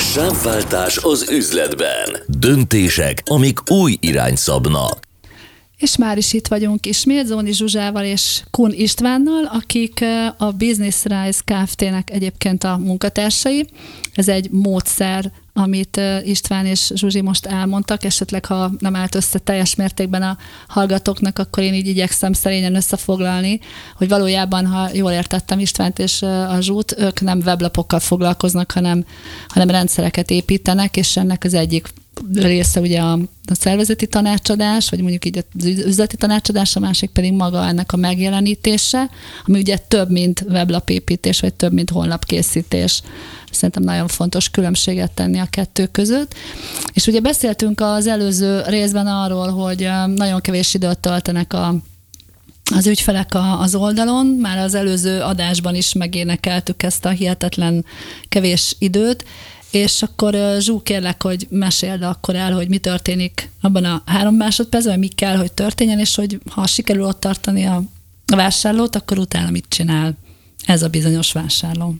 Sávváltás az üzletben. Döntések, amik új irányt szabnak. És már is itt vagyunk ismét Zóni Zsuzsával és Kun Istvánnal, akik a Business Rise Kft-nek egyébként a munkatársai. Ez egy módszer, amit István és Zsuzsi most elmondtak, esetleg ha nem állt össze teljes mértékben a hallgatóknak, akkor én így igyekszem szerényen összefoglalni, hogy valójában, ha jól értettem Istvánt és a Zsút, ők nem weblapokkal foglalkoznak, hanem rendszereket építenek, és ennek az egyik része ugye a szervezeti tanácsadás, vagy mondjuk így az üzleti tanácsadás, a másik pedig maga ennek a megjelenítése, ami ugye több, mint weblapépítés, vagy több, mint honlapkészítés. Szerintem nagyon fontos különbséget tenni a kettő között. És ugye beszéltünk az előző részben arról, hogy nagyon kevés időt töltenek az ügyfelek az oldalon. Már az előző adásban is megénekeltük ezt a hihetetlen kevés időt, és akkor Zsú, kérlek, hogy meséld akkor el, hogy mi történik abban a 3 másodpercben, mi kell, hogy történjen, és hogy ha sikerül ott tartani a vásárlót, akkor utána mit csinál ez a bizonyos vásárló.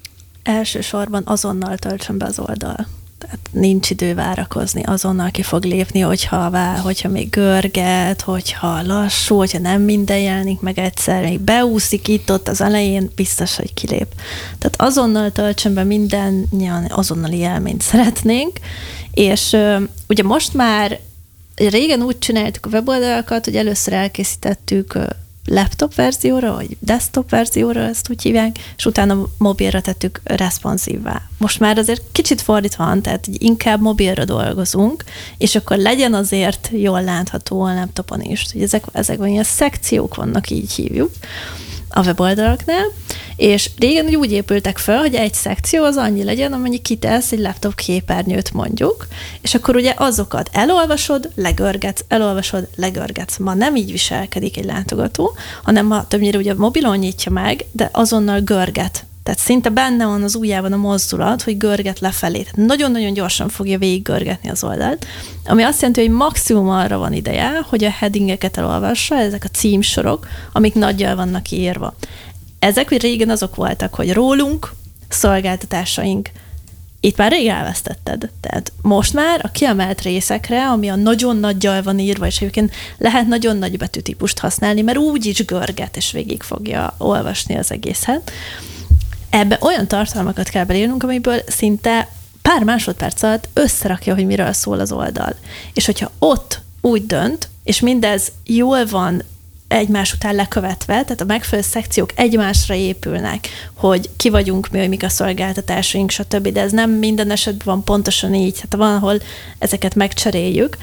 Elsősorban azonnal töltsön be az oldal. Tehát nincs idő várakozni, azonnal ki fog lépni, hogyha még görget, hogyha lassú, hogyha nem minden jelenik meg egyszer, még beúszik itt-ott az elején, biztos, hogy kilép. Tehát azonnal töltsön be mindannyian azonnali élményt szeretnénk, és ugye most már régen úgy csináltuk a weboldalakat, hogy először elkészítettük laptop verzióra, vagy desktop verzióra, ezt úgy hívják, és utána mobilra tettük responsívvá. Most már azért kicsit fordítva van, tehát inkább mobilra dolgozunk, és akkor legyen azért jól látható a laptopon is. Ezekben ilyen szekciók vannak, így hívjuk a weboldalaknál, és régen úgy épültek fel, hogy egy szekció az annyi legyen, amennyi kitesz egy laptop képernyőt mondjuk, és akkor ugye azokat elolvasod, legörgetsz. Ma nem így viselkedik egy látogató, hanem ma többnyire ugye mobilon nyitja meg, de azonnal görget. Tehát szinte benne van az ujjában a mozdulat, hogy görget lefelé. Tehát nagyon-nagyon gyorsan fogja végiggörgetni az oldalt, ami azt jelenti, hogy maximum arra van ideje, hogy a headingeket elolvassa, ezek a címsorok, amik nagyjal vannak írva. Ezek régen azok voltak, hogy rólunk, szolgáltatásaink. Itt már rég elvesztetted. Tehát most már a kiemelt részekre, ami a nagyon nagyjal van írva, és egyébként lehet nagyon nagy betűtípust használni, mert úgy is görget, és végig fogja olvasni az egészet. Ebbe olyan tartalmakat kell belírnunk, amiből szinte pár másodperc alatt összerakja, hogy miről szól az oldal. És hogyha ott úgy dönt, és mindez jól van egymás után lekövetve, tehát a megfelelő szekciók egymásra épülnek, hogy ki vagyunk mi, hogy mik a szolgáltatásaink, stb., de ez nem minden esetben van pontosan így, tehát van, ahol ezeket megcseréljük,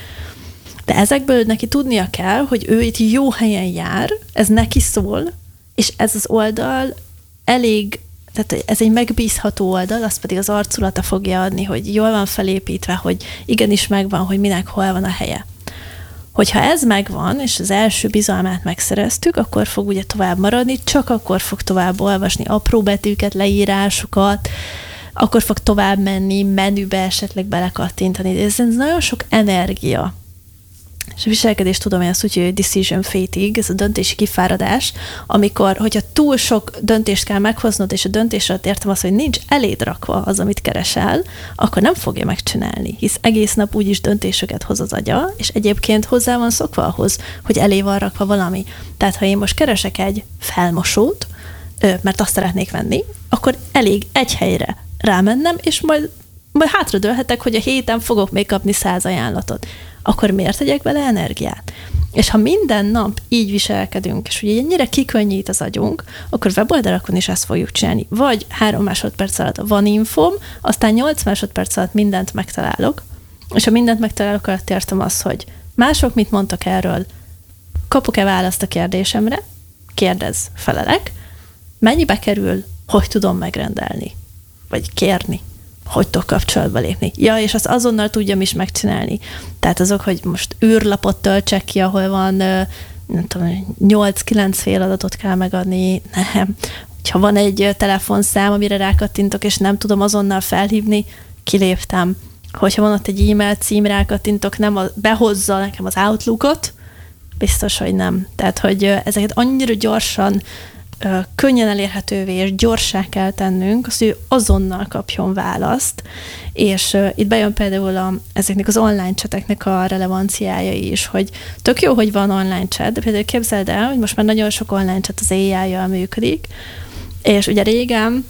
de ezekből neki tudnia kell, hogy ő itt jó helyen jár, ez neki szól, és ez az oldal elég, tehát ez egy megbízható oldal, azt pedig az arculata fogja adni, hogy jól van felépítve, hogy igenis megvan, hogy minek hol van a helye. Hogyha ez megvan, és az első bizalmát megszereztük, akkor fog ugye tovább maradni, csak akkor fog tovább olvasni apró betűket, leírásokat, akkor fog tovább menni, menübe esetleg belekattintani. Ez nagyon sok energia. És a viselkedés tudomány azt úgy, hogy decision fatigue, ez a döntési kifáradás, amikor, hogyha túl sok döntést kell meghoznod, és a döntésre értem azt, hogy nincs eléd rakva az, amit keresel, akkor nem fogja megcsinálni, hisz egész nap úgyis döntéseket hoz az agya, és egyébként hozzá van szokva ahhoz, hogy elé van rakva valami. Tehát, ha én most keresek egy felmosót, mert azt szeretnék venni, akkor elég egy helyre rámennem, és majd hátradőlhetek, hogy a héten fogok még kapni 100 ajánlatot. Akkor miért tegyek bele energiát? És ha minden nap így viselkedünk, és ugye ennyire kikönnyít az agyunk, akkor weboldalakon is ezt fogjuk csinálni. Vagy 3 másodperc alatt van infom, aztán 8 másodperc alatt mindent megtalálok, és ha mindent megtalálok, alatt értem azt, hogy mások mit mondtak erről, kapok-e választ a kérdésemre, kérdez, felelek, mennyibe kerül, hogy tudom megrendelni, vagy kérni, hogy tudok kapcsolatba lépni. Ja, és azt azonnal tudjam is megcsinálni. Tehát azok, hogy most űrlapot töltsek ki, ahol van, nem tudom, 8-9 fél adatot kell megadni, nem. Ha van egy telefonszám, amire rákattintok, és nem tudom azonnal felhívni, kiléptem. Hogyha van ott egy e-mail cím, rákattintok, nem behozza nekem az Outlookot, biztos, hogy nem. Tehát, hogy ezeket annyira gyorsan könnyen elérhetővé és gyorsá kell tennünk, az ő azonnal kapjon választ, és itt bejön például ezeknek az online chateknek a relevanciája is, hogy tök jó, hogy van online chat, de például képzeld el, hogy most már nagyon sok online chat az AI-jal működik, és ugye régen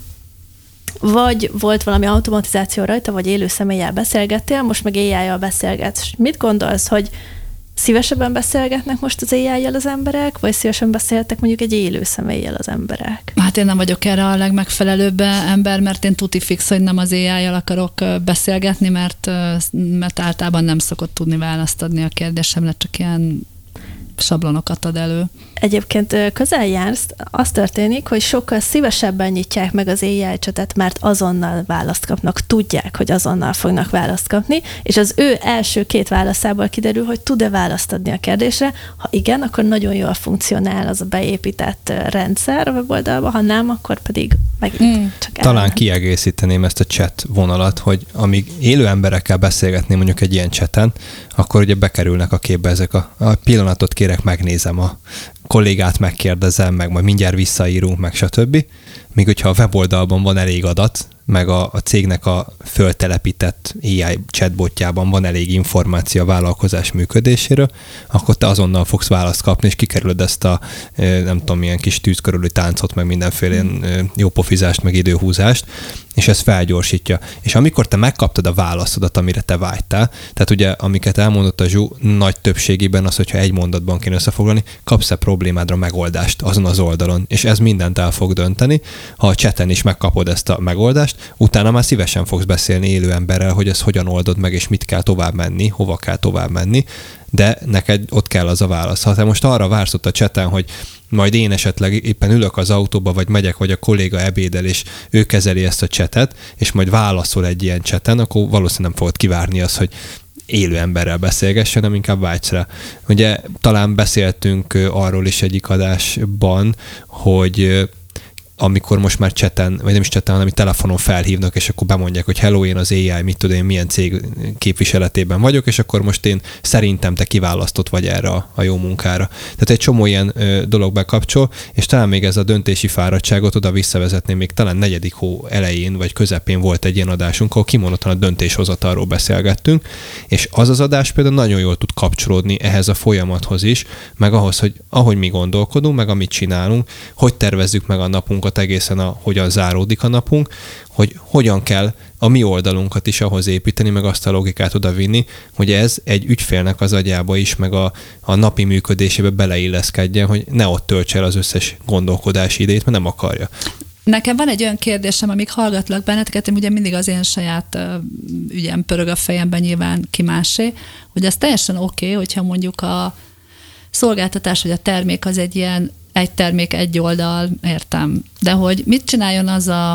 vagy volt valami automatizáció rajta, vagy élő személlyel beszélgettél, most meg AI-jal beszélgetsz. Mit gondolsz, hogy szívesebben beszélgetnek most az AI-jal az emberek, vagy szívesen beszéltek mondjuk egy élő személlyel az emberek? Hát én nem vagyok erre a legmegfelelőbb ember, mert én tuti fix, hogy nem az AI-jal akarok beszélgetni, mert általában nem szokott tudni választ adni a kérdésemre, csak ilyen sablonokat ad elő. Egyébként közel jársz, az történik, hogy sokkal szívesebben nyitják meg az AI chatet, mert azonnal választ kapnak, tudják, hogy azonnal fognak választ kapni, és az ő első 2 válaszából kiderül, hogy tud-e választ adni a kérdésre. Ha igen, akkor nagyon jól funkcionál az a beépített rendszer a weboldalba, ha nem, akkor pedig megint csak Talán kiegészíteném ezt a chat vonalat, hogy amíg élő emberekkel beszélgetni mondjuk egy ilyen chaten, akkor ugye bekerülnek a képbe ezek a pillanatot kérek, megnézem a kollégát, megkérdezem, meg majd mindjárt visszaírunk, meg stb. Míg hogyha a weboldalban van elég adat, meg a cégnek a föltelepített AI chatbotjában van elég információ a vállalkozás működéséről, akkor te azonnal fogsz választ kapni, és kikerülöd ezt a nem tudom, milyen kis tűz körüli táncot, meg mindenféle jópofizást, meg időhúzást, és ez felgyorsítja. És amikor te megkaptad a válaszodat, amire te vágytál, tehát ugye, amiket elmondott a Zsú, nagy többségében az, hogyha egy mondatban kéne összefoglalni, kapsz-e problémádra megoldást azon az oldalon, és ez mindent el fog dönteni. Ha a chaten is megkapod ezt a megoldást, utána már szívesen fogsz beszélni élő emberrel, hogy ezt hogyan oldod meg, és mit kell tovább menni, hova kell tovább menni, de neked ott kell az a válasz. Ha te most arra vársz ott a chaten, hogy majd én esetleg éppen ülök az autóba, vagy megyek, vagy a kolléga ebédel, és ő kezeli ezt a chatet, és majd válaszol egy ilyen chaten, akkor valószínűleg nem fogod kivárni azt, hogy élő emberrel beszélgessen, hanem inkább vágysz rá. Ugye talán beszéltünk arról is egyik adásban, hogy amikor most már chaten, vagy nem is chaten, hanem telefonon felhívnak, és akkor bemondják, hogy hello, én az AI, mit tudom én, milyen cég képviseletében vagyok, és akkor most én szerintem te kiválasztott vagy erre a jó munkára. Tehát egy csomó ilyen dolog bekapcsol, és talán még ez a döntési fáradtságot oda visszavezetném, még talán 4. hó elején, vagy közepén volt egy ilyen adásunk, ahol kimondottan a döntéshozatalról beszélgettünk, és az az adás például nagyon jól tud kapcsolódni ehhez a folyamathoz is, meg ahhoz, hogy ahogy mi gondolkodunk, meg amit csinálunk, hogy tervezzük meg a napunkat egészen, hogyan záródik a napunk, hogy hogyan kell a mi oldalunkat is ahhoz építeni, meg azt a logikát odavinni, hogy ez egy ügyfélnek az agyába is, meg a napi működésébe beleilleszkedjen, hogy ne ott töltse el az összes gondolkodási idejét, mert nem akarja. Nekem van egy olyan kérdésem, amíg hallgatlak benneteket, ugye mindig az én saját ügyem pörög a fejemben, nyilván ki másé, hogy az teljesen oké, hogyha mondjuk a szolgáltatás vagy a termék az egy ilyen egy termék, egy oldal, értem. De hogy mit csináljon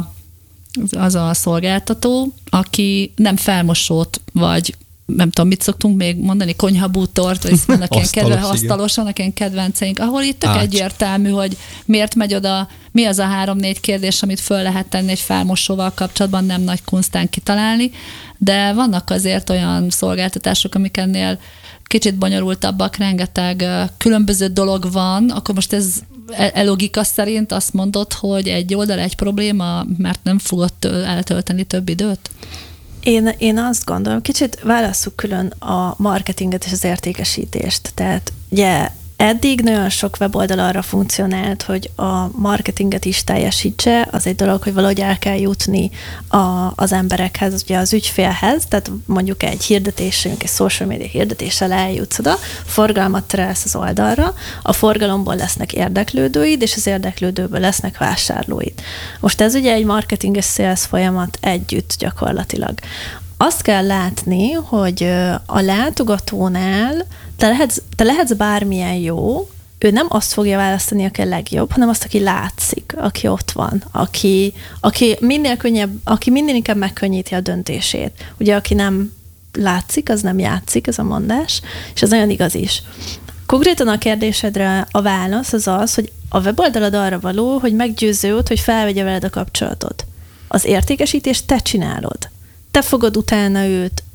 az a szolgáltató, aki nem felmosót, vagy nem tudom, mit szoktunk még mondani, konyhabútort, vagy vannak ilyen asztalos, vannak ilyen kedvenceink, ahol itt tök egyértelmű, hogy miért megy oda, mi az a 3-4 kérdés, amit föl lehet tenni egy felmosóval kapcsolatban, nem nagy kunsztán kitalálni, de vannak azért olyan szolgáltatások, amik ennél kicsit bonyolultabbak, rengeteg különböző dolog van, akkor most ez logika szerint azt mondod, hogy egy oldal egy probléma, mert nem fogod eltölteni több időt? Én azt gondolom, kicsit válasszuk külön a marketinget és az értékesítést. Tehát ugye eddig nagyon sok weboldal arra funkcionált, hogy a marketinget is teljesítse, az egy dolog, hogy valahogy el kell jutni az emberekhez, ugye az ügyfélhez, tehát mondjuk egy hirdetésünk, egy social media hirdetéssel eljutsz oda, forgalmat terelsz az oldalra, a forgalomból lesznek érdeklődőid, és az érdeklődőből lesznek vásárlóid. Most ez ugye egy marketing és sales folyamat együtt gyakorlatilag. Azt kell látni, hogy a látogatónál te lehetsz bármilyen jó, ő nem azt fogja választani, aki a legjobb, hanem azt, aki látszik, aki ott van, aki minél inkább megkönnyíti a döntését. Ugye, aki nem látszik, az nem játszik, ez a mondás, és ez nagyon igaz is. Konkrétan a kérdésedre a válasz az, hogy a weboldalad arra való, hogy meggyőző őt, hogy felvegye veled a kapcsolatot. Az értékesítést te csinálod. Te fogod utána őt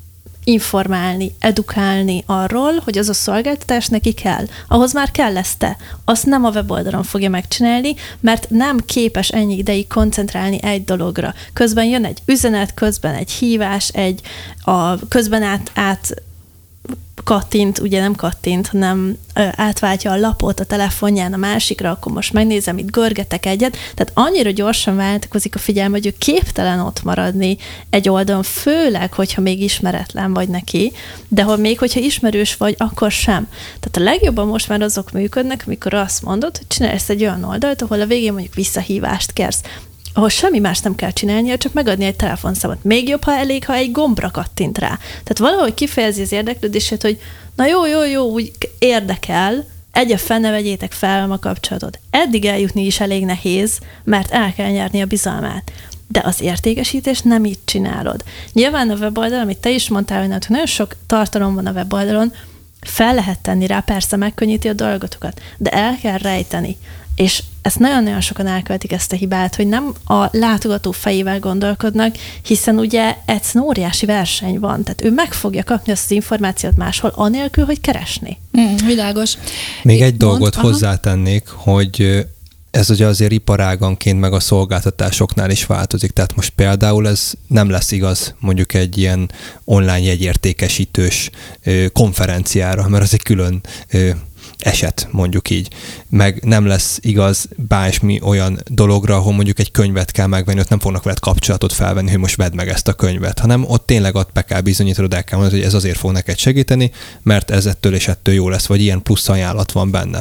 informálni, edukálni arról, hogy az a szolgáltatás neki kell. Ahhoz már kell ezt te. Azt nem a weboldalon fogja megcsinálni, mert nem képes ennyi ideig koncentrálni egy dologra. Közben jön egy üzenet, közben egy hívás, közben át kattint, ugye nem kattint, hanem átváltja a lapot a telefonján a másikra, akkor most megnézem, itt görgetek egyet. Tehát annyira gyorsan változik a figyelme, hogy ő képtelen ott maradni egy oldalon, főleg, hogyha még ismeretlen vagy neki, de még hogyha ismerős vagy, akkor sem. Tehát a legjobban most már azok működnek, amikor azt mondod, hogy csinálsz egy olyan oldalt, ahol a végén mondjuk visszahívást kérsz, ahol semmi más nem kell csinálnia, csak megadni egy telefonszámot. Még jobb, ha egy gombra kattint rá. Tehát valahogy kifejezi az érdeklődését, hogy na jó, úgy érdekel, egyébként ne vegyétek fel a kapcsolatot. Eddig eljutni is elég nehéz, mert el kell nyerni a bizalmát. De az értékesítést nem így csinálod. Nyilván a weboldal, amit te is mondtál, hogy nagyon sok tartalom van a weboldalon, fel lehet tenni rá, persze megkönnyíti a dolgotokat, de el kell rejteni. És ezt nagyon-nagyon sokan elkövetik, ezt a hibát, hogy nem a látogató fejével gondolkodnak, hiszen ugye egyszerűen óriási verseny van, tehát ő meg fogja kapni azt az információt máshol, anélkül, hogy keresni. Világos. Még egy dolgot hozzátennék, hogy ez ugye azért iparáganként meg a szolgáltatásoknál is változik. Tehát most például ez nem lesz igaz mondjuk egy ilyen online jegyértékesítős konferenciára, mert az egy külön eset, mondjuk így. Meg nem lesz igaz bármi olyan dologra, ahol mondjuk egy könyvet kell megvenni, ott nem fognak veled kapcsolatot felvenni, hogy most vedd meg ezt a könyvet, hanem ott tényleg ott be kell bizonyítanod, el kell mondani, hogy ez azért fog neked segíteni, mert ez ettől és ettől jó lesz, vagy ilyen plusz ajánlat van benne.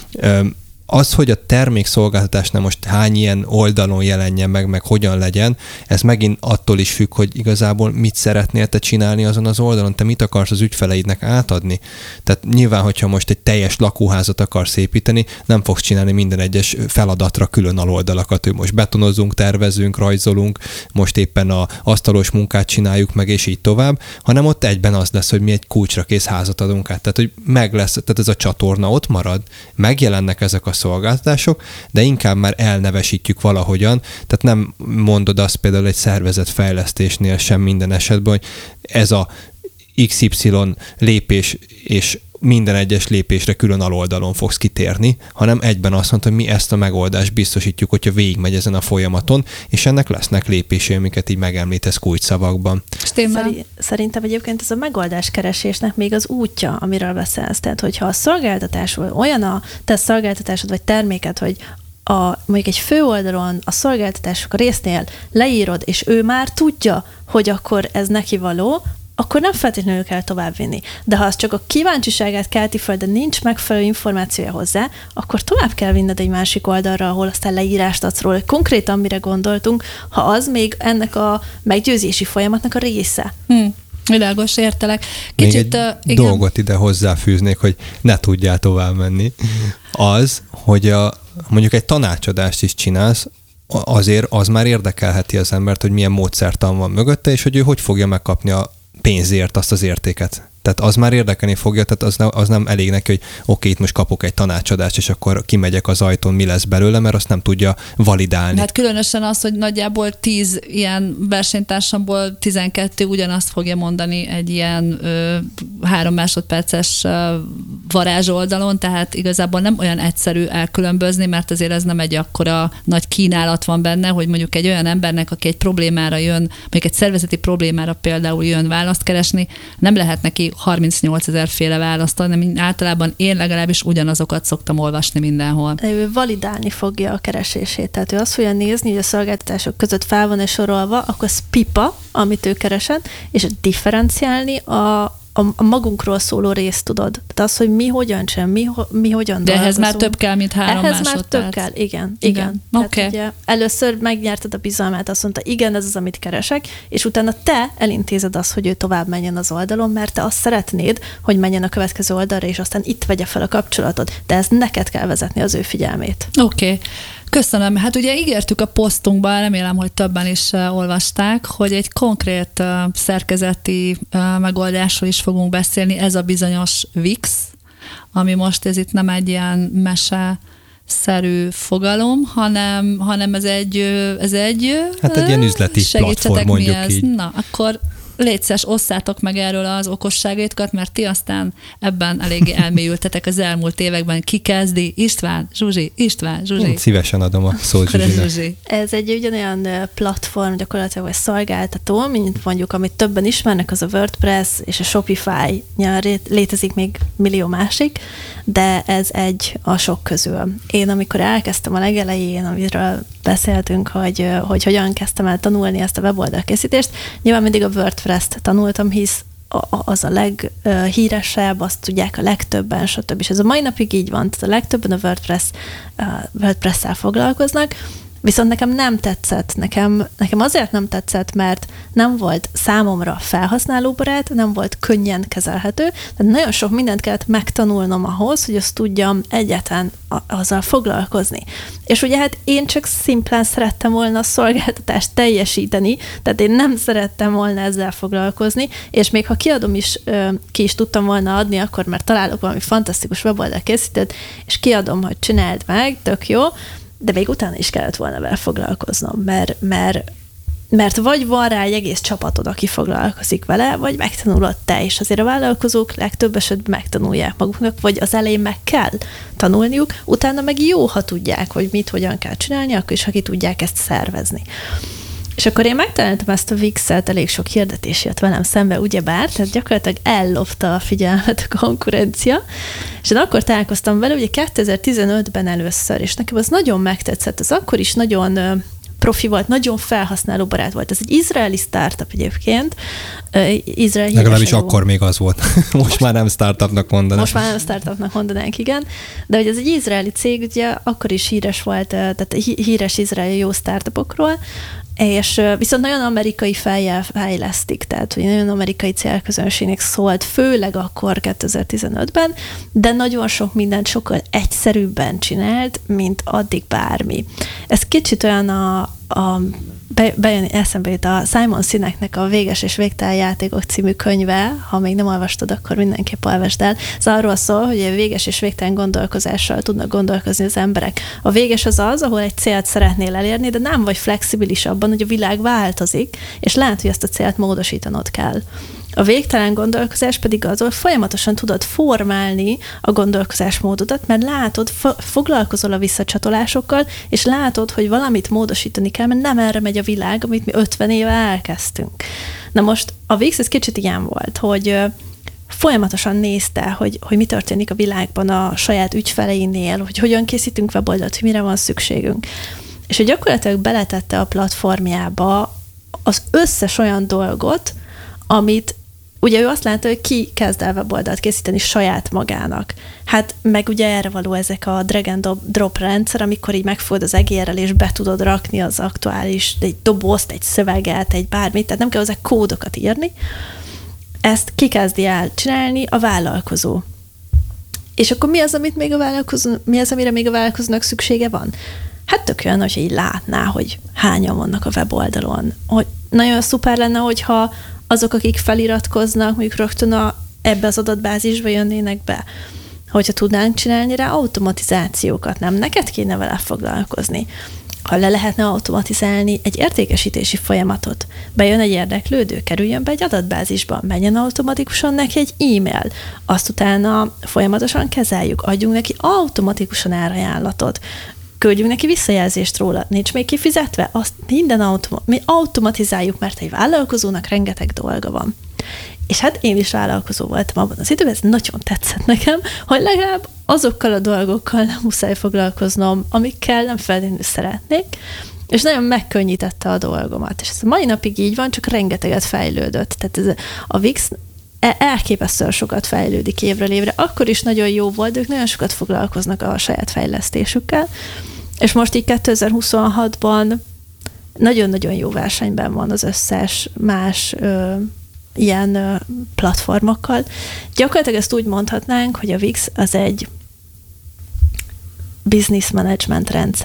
Az, hogy a termékszolgáltatásnál most hány ilyen oldalon jelenjen meg hogyan legyen, ez megint attól is függ, hogy igazából mit szeretnél te csinálni azon az oldalon, te mit akarsz az ügyfeleidnek átadni. Tehát nyilván, hogyha most egy teljes lakóházat akarsz építeni, nem fogsz csinálni minden egyes feladatra külön aloldalakat, hogy most betonozunk, tervezünk, rajzolunk, most éppen a asztalos munkát csináljuk meg, és így tovább, hanem ott egyben az lesz, hogy mi egy kulcsra kész házat adunk át. Tehát, hogy meg lesz, tehát ez a csatorna ott marad, megjelennek ezek a szolgáltatások, de inkább már elnevesítjük valahogyan, tehát nem mondod azt például egy szervezetfejlesztésnél sem minden esetben, hogy ez a XY lépés, és minden egyes lépésre külön aloldalon fogsz kitérni, hanem egyben azt mondta, hogy mi ezt a megoldást biztosítjuk, hogyha végigmegy ezen a folyamaton, és ennek lesznek lépései, amiket így megemlítesz kulcsszavakban. Szerintem egyébként ez a megoldáskeresésnek még az útja, amiről beszélsz. Tehát, hogyha a szolgáltatásról olyan a te szolgáltatásod vagy terméket, hogy mondjuk egy főoldalon a szolgáltatások a résznél leírod, és ő már tudja, hogy akkor ez neki való, akkor nem feltétlenül kell továbbvinni. De ha az csak a kíváncsiságát kelti fel, de nincs megfelelő információja hozzá, akkor tovább kell vinned egy másik oldalra, ahol aztán leírást adsz róla, hogy konkrétan mire gondoltunk, ha az még ennek a meggyőzési folyamatnak a része. Világos, értelek. Kicsit, még egy dolgot ide hozzáfűznék, hogy ne tudjál tovább menni. Az, hogy mondjuk egy tanácsadást is csinálsz, azért az már érdekelheti az embert, hogy milyen módszertan van mögötte, és hogy ő hogy fogja megkapni a pénzért azt az értéket. Tehát az már érdekelni fogja, tehát az nem elég neki, hogy oké, itt most kapok egy tanácsadást, és akkor kimegyek az ajtón, mi lesz belőle, mert azt nem tudja validálni. Hát különösen az, hogy nagyjából 10 ilyen versenytársamból 12 ugyanazt fogja mondani egy ilyen 3 másodperces varázsoldalon, tehát igazából nem olyan egyszerű elkülönbözni, mert azért ez nem egy akkora nagy kínálat van benne, hogy mondjuk egy olyan embernek, aki egy problémára jön, mondjuk egy szervezeti problémára például jön választ keresni, nem lehet neki 38 000 féle választ adni, hanem általában én legalábbis ugyanazokat szoktam olvasni mindenhol. Ő validálni fogja a keresését, tehát ő azt fogja nézni, hogy a szolgáltatások között fel van-e sorolva, akkor az pipa, amit ő keresett, és differenciálni a magunkról szóló részt tudod. Tehát az, hogy mi hogyan csinál, mi hogyan de ehhez már több kell, mint 3 másodperc. Ehhez már több kell, igen. Okay. Ugye először megnyerted a bizalmát, azt mondta, igen, ez az, amit keresek, és utána te elintézed azt, hogy ő tovább menjen az oldalon, mert te azt szeretnéd, hogy menjen a következő oldalra, és aztán itt vegye fel a kapcsolatot. De ez neked kell vezetni az ő figyelmét. Oké. Köszönöm. Hát ugye ígértük a posztunkban, remélem, hogy többen is olvasták, hogy egy konkrét szerkezeti megoldásról is fogunk beszélni, ez a bizonyos Wix, ami most ez itt nem egy ilyen mese-szerű fogalom, hanem ez egy hát egy ilyen üzleti platform, mondjuk így. Na, akkor légy szíves, osszátok meg erről az okosságaitokat, mert ti aztán ebben eléggé elmélyültetek az elmúlt években. Ki kezdi? István, Zsuzsi, István, Zsuzsi. Szívesen adom a szót Zsuzsinak. Ez egy ugyanolyan platform, gyakorlatilag vagy szolgáltató, mint mondjuk, amit többen ismernek, az a WordPress és a Shopify. Létezik még millió másik, de ez egy a sok közül. Én amikor elkezdtem a legelején, amiről beszéltünk, hogy hogyan kezdtem el tanulni ezt a weboldalkészítést, nyilván mindig a WordPress-t tanultam, hisz az a leghíresebb, azt tudják a legtöbben, stb. És ez a mai napig így van, tehát a legtöbben a WordPress-szel foglalkoznak, viszont nekem nem tetszett, nekem azért nem tetszett, mert nem volt számomra felhasználóbarát, nem volt könnyen kezelhető, de nagyon sok mindent kellett megtanulnom ahhoz, hogy azt tudjam egyáltalán azzal foglalkozni. És ugye hát én csak szimplán szerettem volna a szolgáltatást teljesíteni, tehát én nem szerettem volna ezzel foglalkozni, és még ha kiadom is, ki is tudtam volna adni, akkor már találok valami fantasztikus weboldal készítőt, és kiadom, hogy csináld meg, tök jó, de még utána is kellett volna vele foglalkoznom, mert vagy van rá egy egész csapatod, aki foglalkozik vele, vagy megtanulod te, és azért a vállalkozók legtöbb esetben megtanulják maguknak, vagy az elején meg kell tanulniuk, utána meg jó, ha tudják, hogy mit, hogyan kell csinálni, akkor is, aki tudják ezt szervezni. És akkor én megtaláltam ezt a Wix-et, elég sok hirdetés jött velem szembe, ugyebár, tehát gyakorlatilag ellopta a figyelmet a konkurencia, és én akkor találkoztam vele, ugye 2015-ben először, és nekem az nagyon megtetszett, az akkor is nagyon profi volt, nagyon felhasználóbarát volt. Ez egy izraeli startup egyébként. Legalábbis akkor még az volt. Most már nem startupnak mondanánk. Most már nem startupnak mondanánk, igen. De hogy ez egy izraeli cég, ugye akkor is híres volt, tehát híres izraeli jó startupokról, és viszont nagyon amerikai fejjel fejlesztik, tehát hogy nagyon amerikai célközönségnek szólt, főleg akkor 2015-ben, de nagyon sok mindent sokkal egyszerűbben csinált, mint addig bármi. Ez kicsit olyan bejön eszembe jut a Simon Sineknek a Véges és végtelen játékok című könyve, ha még nem olvastad, akkor mindenképp olvasd el. Ez arról szól, hogy a véges és végtelen gondolkozással tudnak gondolkozni az emberek. A véges az, ahol egy célt szeretnél elérni, de nem vagy flexibilis abban, hogy a világ változik, és lehet, hogy ezt a célt módosítanod kell. A végtelen gondolkozás pedig az, hogy folyamatosan tudod formálni a gondolkozásmódodat, mert látod, foglalkozol a visszacsatolásokkal, és látod, hogy valamit módosítani kell, mert nem erre megy a világ, amit mi 50 éve elkezdtünk. Na most a Wix ez kicsit ilyen volt, hogy folyamatosan nézte, hogy mi történik a világban a saját ügyfeleinél, hogy hogyan készítünk weboldalt, hogy mire van szükségünk. És hogy gyakorlatilag beletette a platformjába az összes olyan dolgot, amit ugye ő azt látta, hogy ki kezd el weboldalt készíteni saját magának. Hát meg ugye erre való ezek a drag and drop rendszer, amikor így megfogod az egérrel, és be tudod rakni az aktuális, egy dobozt, egy szöveget, egy bármit, tehát nem kell hozzá kódokat írni. Ezt ki kezdi el csinálni a vállalkozó. És akkor mi az, amire még a vállalkozónak szüksége van? Hát tök olyan, hogyha így látná, hogy hányan vannak a weboldalon. Hogy nagyon szuper lenne, hogyha azok, akik feliratkoznak, mondjuk rögtön ebbe az adatbázisba jönnének be. Hogyha tudnánk csinálni rá automatizációkat, nem neked kéne vele foglalkozni. Ha le lehetne automatizálni egy értékesítési folyamatot, bejön egy érdeklődő, kerüljön be egy adatbázisba, menjen automatikusan neki egy e-mail, azt utána folyamatosan kezeljük, adjunk neki automatikusan árajánlatot, küldjünk neki visszajelzést róla, nincs még kifizetve, azt mi automatizáljuk, mert egy vállalkozónak rengeteg dolga van. És hát én is vállalkozó voltam abban az időben, ez nagyon tetszett nekem, hogy legalább azokkal a dolgokkal nem muszáj foglalkoznom, amikkel nem feltétlenül szeretnék, és nagyon megkönnyítette a dolgomat. És ez a mai napig így van, csak rengeteget fejlődött. Tehát a Wix elképesztően sokat fejlődik évről évre. Akkor is nagyon jó volt, ők nagyon sokat foglalkoznak a saját fejlesztésükkel, és most így 2026-ban nagyon-nagyon jó versenyben van az összes más ilyen platformokkal. Gyakorlatilag ezt úgy mondhatnánk, hogy a Wix az egy business management rendszer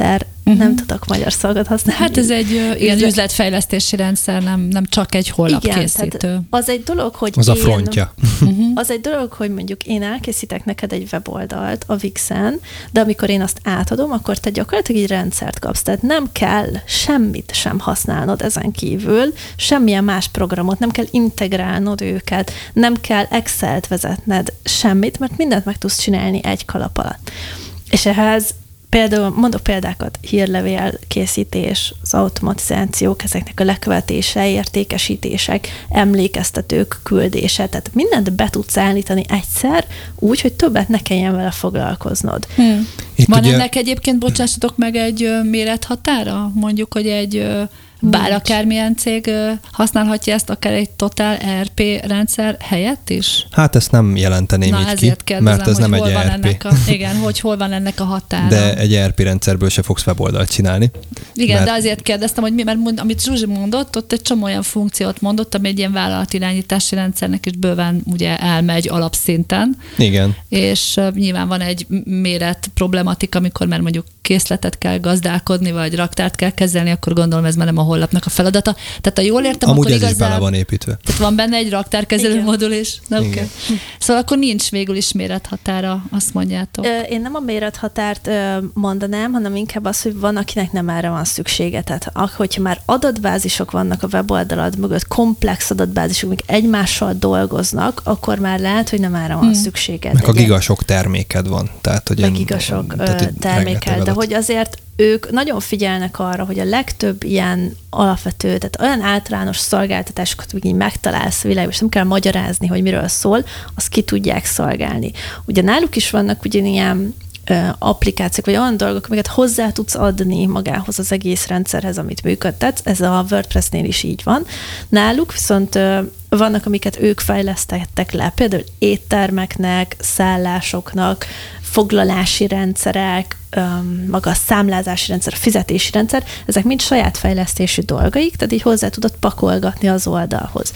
Nem tudok magyar szavakat használni. Hát ez egy ilyen üzletfejlesztési rendszer, nem csak egy honlapkészítő. Az egy dolog, hogy az a frontja. Az egy dolog, hogy mondjuk én elkészítek neked egy weboldalt a Wixen, de amikor én azt átadom, akkor te gyakorlatilag egy rendszert kapsz. Tehát nem kell semmit sem használnod ezen kívül, semmilyen más programot, nem kell integrálnod őket, nem kell Excel-t vezetned, semmit, mert mindent meg tudsz csinálni egy kalap alatt. És ehhez például, mondok példákat, hírlevél készítés, az automatizációk, ezeknek a lekövetése, értékesítések, emlékeztetők küldése, tehát mindent be tudsz állítani egyszer, úgy, hogy többet ne kelljen vele foglalkoznod. Van ugye... ennek egyébként, bocsássatok meg, egy mérethatára? Mondjuk, hogy egy bár akármilyen cég használhatja ezt, akár egy totál ERP rendszer helyett is? Hát ezt nem jelenteném így ki, kérdezem, mert ez nem egy ERP. Igen, hogy hol van ennek a határa. De egy ERP rendszerből se fogsz weboldalt csinálni. Igen, mert... de azért kérdeztem, hogy mert amit Zsuzsi mondott, ott egy csomó olyan funkciót mondott, ami egy ilyen vállalatirányítási rendszernek is bőven ugye elmegy alapszinten. Igen. És nyilván van egy méret problematika, amikor már mondjuk készletet kell gazdálkodni, vagy raktárt kell kezelni, akkor gondolom ez már nem a honlapnak a feladata. Tehát ha jól értem, amúgy akkor ez igazán... is bele van építve. Tehát van benne egy raktárkezelő modul is? Okay. Szóval akkor nincs végül is mérethatára, azt mondjátok. Én nem a mérethatárt mondanám, hanem inkább az, hogy van, akinek nem erre van szüksége. Tehát hogyha már adatbázisok vannak a weboldalad mögött, komplex adatbázisok, amik egymással dolgoznak, akkor már lehet, hogy nem erre van szükséged. Meg a gigasok terméked van. Tehát, hogy meg gigasok terméked, de hogy azért ők nagyon figyelnek arra, hogy a legtöbb ilyen alapvető, tehát olyan általános szolgáltatásokat, hogy így megtalálsz világban, és nem kell magyarázni, hogy miről szól, azt ki tudják szolgálni. Ugye náluk is vannak ugyanilyen applikációk, vagy olyan dolgok, amiket hozzá tudsz adni magához az egész rendszerhez, amit működtetsz. Ez a WordPressnél is így van. Náluk viszont vannak, amiket ők fejlesztettek le, például éttermeknek, szállásoknak, foglalási rendszerek, maga a számlázási rendszer, a fizetési rendszer, ezek mind saját fejlesztésű dolgaik, tehát így hozzá tudod pakolgatni az oldalhoz.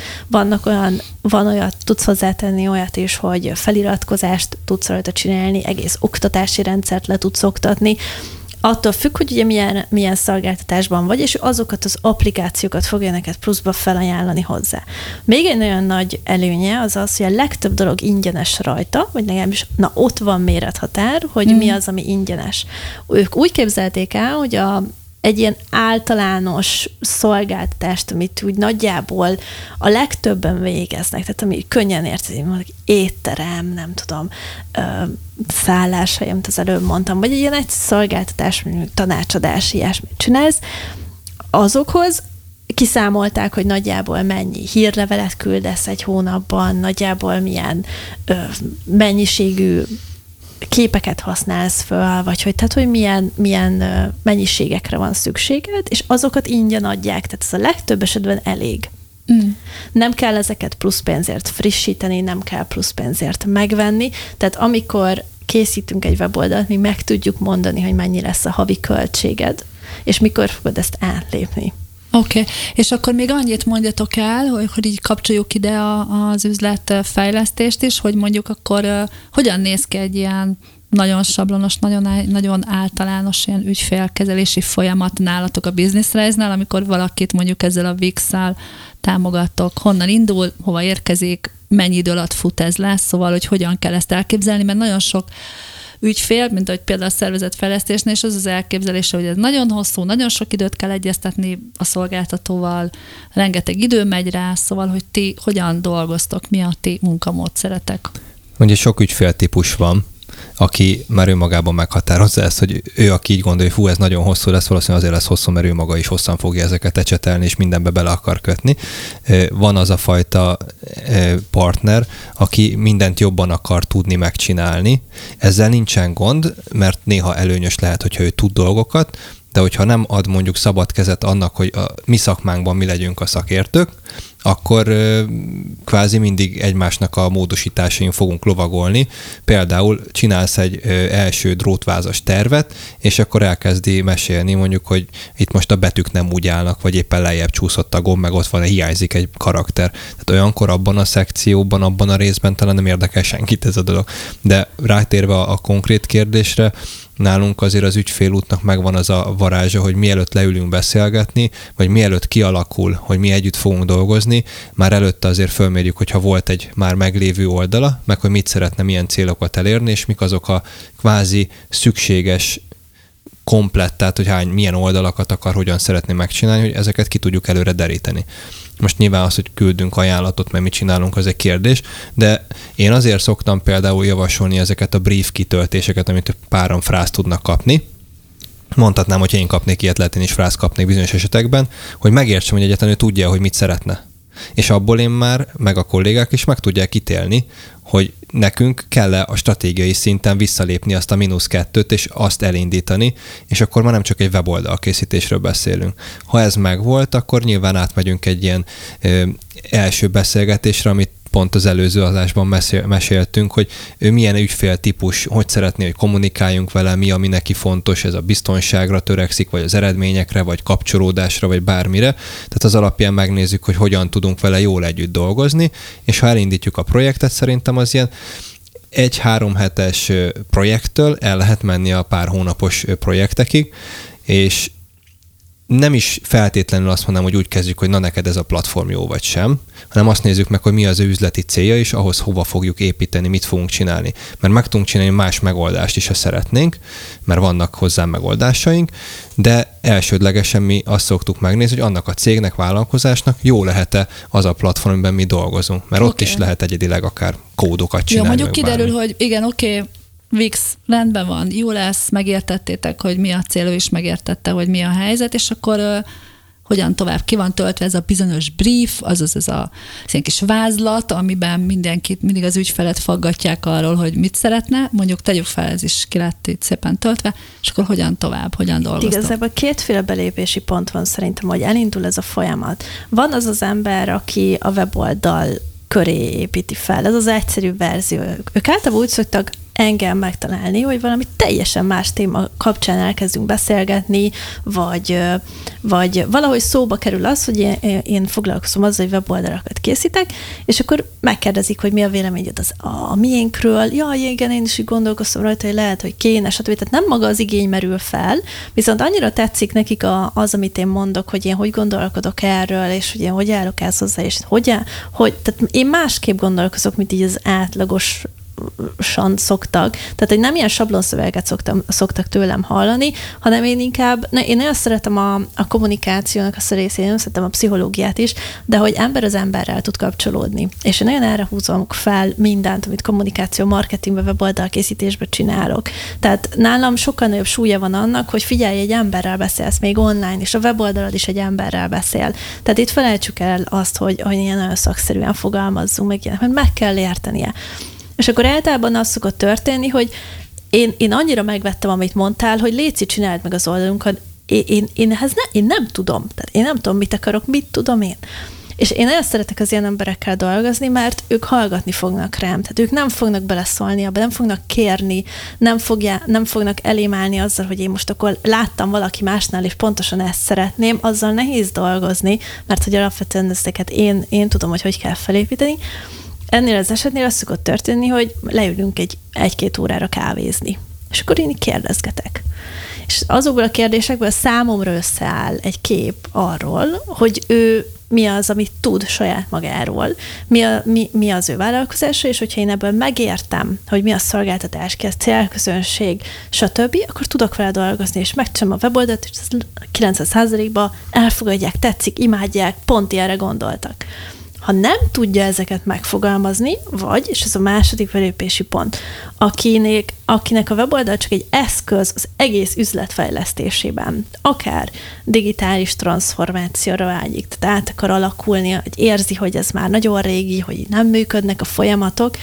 Van olyat, tudsz hozzátenni olyat is, hogy feliratkozást tudsz rajta csinálni, egész oktatási rendszert le tudsz oktatni, attól függ, hogy ugye milyen szolgáltatásban vagy, és azokat az applikációkat fogja neked pluszba felajánlani hozzá. Még egy nagyon nagy előnye az az, hogy a legtöbb dolog ingyenes rajta, vagy legalábbis ott van mérethatár, hogy mi az, ami ingyenes. Ők úgy képzelték el, hogy egy ilyen általános szolgáltatást, amit úgy nagyjából a legtöbben végeznek, tehát ami könnyen érthető, mondjuk étterem, nem tudom, szálláshely, amit az előbb mondtam, vagy egy ilyen egy szolgáltatás, mondjuk tanácsadás, ilyesmit csinálsz, azokhoz kiszámolták, hogy nagyjából mennyi hírlevelet küldesz egy hónapban, nagyjából milyen mennyiségű képeket használsz föl, vagy hogy milyen mennyiségekre van szükséged, és azokat ingyen adják, tehát ez a legtöbb esetben elég. Nem kell ezeket plusz pénzért frissíteni, nem kell plusz pénzért megvenni, tehát amikor készítünk egy weboldalt, mi meg tudjuk mondani, hogy mennyi lesz a havi költséged, és mikor fogod ezt átlépni. Oké, és akkor még annyit mondjatok el, hogy így kapcsoljuk ide az üzletfejlesztést is, hogy mondjuk akkor hogyan néz ki egy ilyen nagyon sablonos, nagyon általános ilyen ügyfélkezelési folyamat nálatok a Business Rise-nál, amikor valakit mondjuk ezzel a Wix-szel támogattok, honnan indul, hova érkezik, mennyi idő alatt fut ez lesz, szóval, hogy hogyan kell ezt elképzelni, mert nagyon sok ügyfél, mint ahogy például a szervezetfejlesztésnél, és az elképzelése, hogy ez nagyon hosszú, nagyon sok időt kell egyeztetni a szolgáltatóval, rengeteg idő megy rá, szóval, hogy ti hogyan dolgoztok, mi a ti munkamódszeretek? Ugye sok ügyféltípus van, aki már önmagában meghatározza ezt, hogy ő, aki így gondolja, hogy ez nagyon hosszú lesz, valószínűleg azért lesz hosszú, mert ő maga is hosszan fogja ezeket ecsetelni, és mindenbe bele akar kötni. Van az a fajta partner, aki mindent jobban akar tudni megcsinálni. Ezzel nincsen gond, mert néha előnyös lehet, hogyha ő tud dolgokat, de hogyha nem ad mondjuk szabad kezet annak, hogy a mi szakmánkban mi legyünk a szakértők, akkor kvázi mindig egymásnak a módosításain fogunk lovagolni. Például csinálsz egy első drótvázas tervet, és akkor elkezdi mesélni mondjuk, hogy itt most a betűk nem úgy állnak, vagy éppen lejjebb csúszott a gomb, meg ott van, hiányzik egy karakter. Tehát olyankor abban a szekcióban, abban a részben talán nem érdekel senkit ez a dolog. De rátérve a konkrét kérdésre, nálunk azért az ügyfélútnak megvan az a varázsa, hogy mielőtt leülünk beszélgetni, vagy mielőtt kialakul, hogy mi együtt fogunk dolgozni, már előtte azért fölmérjük, hogyha volt egy már meglévő oldala, meg hogy mit szeretne, milyen célokat elérni, és mik azok a kvázi szükséges komplett, tehát hogy milyen oldalakat akar, hogyan szeretné megcsinálni, hogy ezeket ki tudjuk előre deríteni. Most nyilván az, hogy küldünk ajánlatot, mert mit csinálunk, az egy kérdés, de én azért szoktam például javasolni ezeket a brief kitöltéseket, amit páran frázt tudnak kapni. Mondhatnám, hogy én kapnék ilyet, lehet én is frázt kapnék bizonyos esetekben, hogy megértsem, hogy egyáltalán ő tudja, hogy mit szeretne. És abból én már, meg a kollégák is meg tudják ítélni, hogy nekünk kell-e a stratégiai szinten visszalépni azt a -2-t, és azt elindítani, és akkor már nem csak egy weboldal készítésről beszélünk. Ha ez megvolt, akkor nyilván átmegyünk egy ilyen első beszélgetésre, amit pont az előző adásban meséltünk, hogy ő milyen ügyféltípus, hogy szeretné, hogy kommunikáljunk vele, mi, ami neki fontos, ez a biztonságra törekszik, vagy az eredményekre, vagy kapcsolódásra, vagy bármire. Tehát az alapján megnézzük, hogy hogyan tudunk vele jól együtt dolgozni, és ha elindítjuk a projektet, szerintem az ilyen 1-3 hetes projekttől el lehet menni a pár hónapos projektekig, és nem is feltétlenül azt mondanám, hogy úgy kezdjük, hogy na neked ez a platform jó vagy sem, hanem azt nézzük meg, hogy mi az ő üzleti célja, és ahhoz hova fogjuk építeni, mit fogunk csinálni. Mert meg tudunk csinálni más megoldást is, ha szeretnénk, mert vannak hozzá megoldásaink, de elsődlegesen mi azt szoktuk megnézni, hogy annak a cégnek, vállalkozásnak jó lehet-e az a platform, amiben mi dolgozunk. Mert ott is lehet egyedileg akár kódokat csinálni. Jó, mondjuk kiderül, hogy igen, oké, Vix, rendben van, jó lesz, megértettétek, hogy mi a cél, ő is megértette, hogy mi a helyzet, és akkor hogyan tovább, ki van töltve ez a bizonyos brief, azaz ez a ilyen kis vázlat, amiben mindenkit, mindig az ügyfelet faggatják arról, hogy mit szeretne, mondjuk tegyük fel, ez is ki lett itt szépen töltve, és akkor hogyan tovább, hogyan dolgoztok? Igazából kétféle belépési pont van szerintem, hogy elindul ez a folyamat. Van az az ember, aki a weboldal köré építi fel. Ez az egyszerű verzió. Ők általában úgy szoktak engem megtalálni, hogy valami teljesen más téma kapcsán elkezdünk beszélgetni, vagy valahogy szóba kerül az, hogy én foglalkozom azzal, hogy weboldalakat készítek, és akkor megkérdezik, hogy mi a véleményed a miénkről. Jaj, igen, én is így gondolkoztam rajta, hogy lehet, hogy kéne, stb. Tehát nem maga az igény merül fel, viszont annyira tetszik nekik az, amit én mondok, hogy én hogy gondolkodok erről, és hogy én hogy állok el hozzá, és tehát én másképp gondolkozok, mint így az átlagos szoktak. Tehát, hogy nem ilyen sablonszöveget szoktak tőlem hallani, hanem én nagyon szeretem a kommunikációnak azt a részét, én szeretem a pszichológiát is, de hogy ember az emberrel tud kapcsolódni. És én nagyon erre húzom fel mindent, amit kommunikáció, marketingbe, weboldalkészítésbe csinálok. Tehát nálam sokkal nagyobb súlya van annak, hogy figyelj, egy emberrel beszélsz még online, és a weboldalad is egy emberrel beszél. Tehát itt felejtsük el azt, hogy ilyen nagyon szakszerűen fogalmazzunk, mert meg kell értenie. És akkor általában az szokott történni, hogy én annyira megvettem, amit mondtál, hogy léci, csináld meg az oldalunkat. Én nem tudom. Tehát én nem tudom, mit akarok, mit tudom én. És én nagyon szeretek az ilyen emberekkel dolgozni, mert ők hallgatni fognak rám. Tehát ők nem fognak beleszólni abba, nem fognak kérni, nem fognak elém állni azzal, hogy én most akkor láttam valaki másnál, és pontosan ezt szeretném, azzal nehéz dolgozni, mert hogy alapvetően ezeket én tudom, hogy kell felépíteni. Ennél az esetnél az szokott történni, hogy leülünk egy-két órára kávézni. És akkor én így kérdezgetek. És azokból a kérdésekből számomra összeáll egy kép arról, hogy ő mi az, amit tud saját magáról, mi az ő vállalkozása, és hogyha én ebből megértem, hogy mi a szolgáltatás, ki a célközönség, stb., akkor tudok vele dolgozni, és megcsinálom a weboldalt, és 90%-ban elfogadják, tetszik, imádják, pont ilyenre gondoltak. Ha nem tudja ezeket megfogalmazni, és ez a második belépési pont, akinek a weboldal csak egy eszköz az egész üzlet fejlesztésében, akár digitális transformációra vágyik, tehát át akar alakulni, hogy érzi, hogy ez már nagyon régi, hogy nem működnek a folyamatok,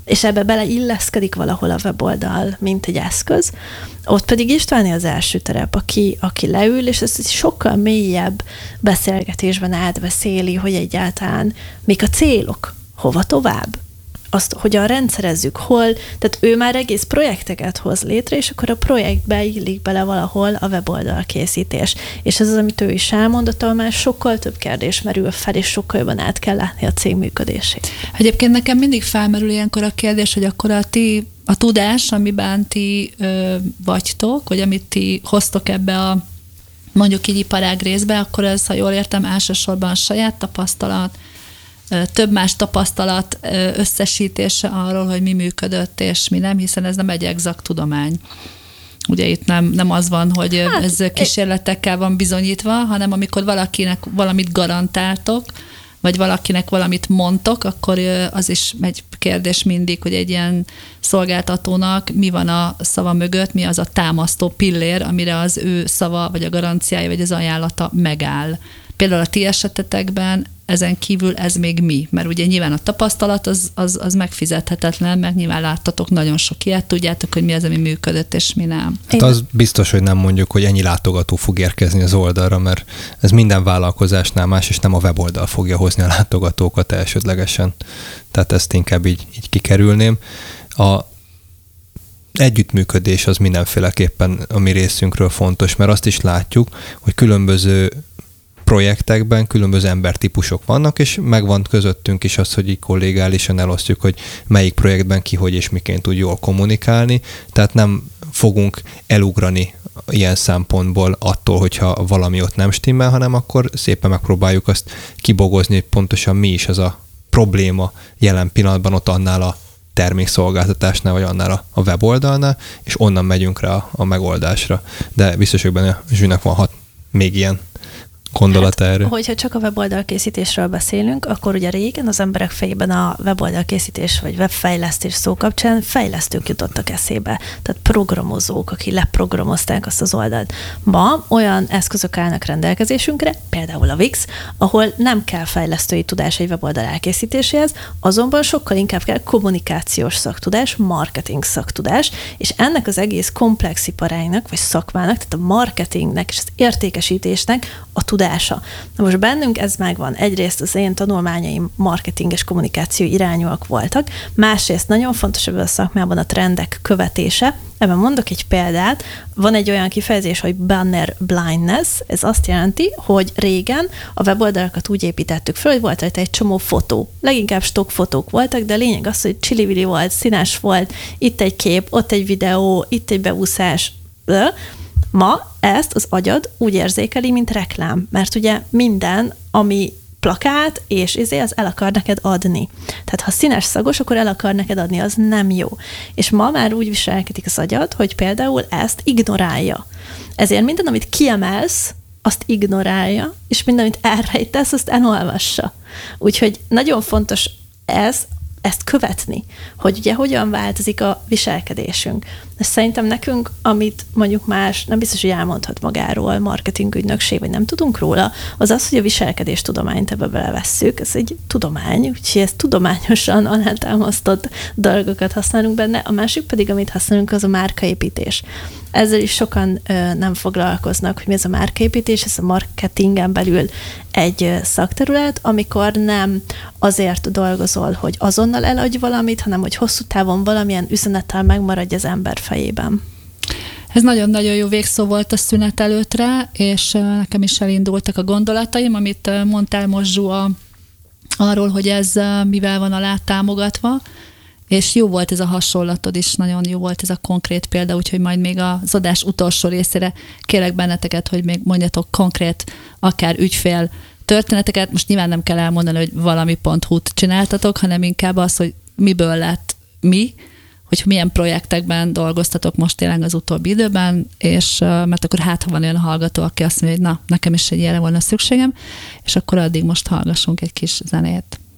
és ebbe beleilleszkedik valahol a weboldal, mint egy eszköz, ott pedig Istváné az első terep, aki leül, és ezt sokkal mélyebb beszélgetésben átbeszéli, hogy egyáltalán mik a célok, hova tovább, azt hogyan rendszerezzük, hol, tehát ő már egész projekteket hoz létre, és akkor a projektbe illik bele valahol a weboldal készítés. És ez az, amit ő is elmondott, ahol már sokkal több kérdés merül fel, és sokkal jobban át kell látni a cég működését. Egyébként nekem mindig felmerül ilyenkor a kérdés, hogy akkor a tudás, amiben ti vagytok, vagy amit ti hoztok ebbe a mondjuk így iparág részbe, akkor ez, ha jól értem, elsősorban saját tapasztalat, több más tapasztalat összesítése arról, hogy mi működött és mi nem, hiszen ez nem egy exakt tudomány. Ugye itt nem az van, hogy ez kísérletekkel van bizonyítva, hanem amikor valakinek valamit garantáltok, vagy valakinek valamit mondtok, akkor az is egy kérdés mindig, hogy egy ilyen szolgáltatónak mi van a szava mögött, mi az a támasztó pillér, amire az ő szava, vagy a garanciája, vagy az ajánlata megáll. Például a ti esetetekben ezen kívül ez még mi? Mert ugye nyilván a tapasztalat az megfizethetetlen, mert nyilván láttatok nagyon sok ilyet, tudjátok, hogy mi az, ami működött, és mi nem. Hát az biztos, hogy nem mondjuk, hogy ennyi látogató fog érkezni az oldalra, mert ez minden vállalkozásnál más, és nem a weboldal fogja hozni a látogatókat elsődlegesen. Tehát ezt inkább így kikerülném. A együttműködés az mindenféleképpen a mi részünkről fontos, mert azt is látjuk, hogy különböző projektekben különböző embertípusok vannak, és megvan közöttünk is az, hogy így kollégálisan elosztjuk, hogy melyik projektben ki, hogy és miként tud jól kommunikálni, tehát nem fogunk elugrani ilyen szempontból attól, hogyha valami ott nem stimmel, hanem akkor szépen megpróbáljuk azt kibogozni, hogy pontosan mi is az a probléma jelen pillanatban ott annál a termékszolgáltatásnál, vagy annál a weboldalnál, és onnan megyünk rá a megoldásra. De biztos, hogy benne Zsűnek van még ilyen gondolat erről. Hogyha csak a weboldal készítésről beszélünk, akkor ugye régen az emberek fejében a weboldal készítés vagy webfejlesztés szó kapcsán fejlesztők jutottak eszébe. Tehát programozók, akik leprogramozták azt az oldalt. Ma olyan eszközök állnak rendelkezésünkre, például a Wix, ahol nem kell fejlesztői tudás egy weboldal elkészítéséhez, azonban sokkal inkább kell kommunikációs szaktudás, marketing szaktudás, és ennek az egész komplex iparágnak, vagy szakmának, tehát a marketingnek és az értékesítésnek a tudása. Na most bennünk ez megvan. Egyrészt az én tanulmányaim marketing és kommunikáció irányúak voltak, másrészt nagyon fontos ebben a szakmában a trendek követése. Ebben mondok egy példát. Van egy olyan kifejezés, hogy banner blindness. Ez azt jelenti, hogy régen a weboldalakat úgy építettük fel, hogy volt rajta egy csomó fotó. Leginkább stockfotók voltak, de a lényeg az, hogy csili-vili volt, színes volt, itt egy kép, ott egy videó, itt egy beúszás. Ma ezt az agyad úgy érzékeli, mint reklám, mert ugye minden, ami plakát, és az el akar neked adni. Tehát ha színes szagos, akkor el akar neked adni, az nem jó. És ma már úgy viselkedik az agyad, hogy például ezt ignorálja. Ezért minden, amit kiemelsz, azt ignorálja, és minden, amit elrejtesz, azt elolvassa. Úgyhogy nagyon fontos ezt követni, hogy ugye hogyan változik a viselkedésünk. És szerintem nekünk, amit mondjuk más, nem biztos, hogy elmondhat magáról, marketingügynökség, vagy nem tudunk róla, az az, hogy a viselkedés tudományt ebbe belevesszük. Ez egy tudomány, úgyhogy ezt tudományosan alátámasztott dolgokat használunk benne. A másik pedig, amit használunk, az a márkaépítés. Ezzel is sokan nem foglalkoznak, hogy mi ez a márkaépítés, ez a marketingen belül egy szakterület, amikor nem azért dolgozol, hogy azonnal eladj valamit, hanem hogy hosszú távon valamilyen üzenettel megmaradj az ember fejében. Ez nagyon-nagyon jó végszó volt a szünet előttre, és nekem is elindultak a gondolataim, amit mondtál most, Zsua, arról, hogy ez mivel van alá támogatva, és jó volt ez a hasonlatod is, nagyon jó volt ez a konkrét példa, úgyhogy majd még az adás utolsó részére kérlek benneteket, hogy még mondjatok konkrét, akár ügyfél történeteket. Most nyilván nem kell elmondani, hogy valami.hu-t csináltatok, hanem inkább az, hogy miből lett mi, hogy milyen projektekben dolgoztatok most tényleg az utóbbi időben, és mert akkor ha van olyan hallgató, aki azt mondja, hogy na, nekem is egy ilyenre volna szükségem, és akkor addig most hallgassunk egy kis zenét.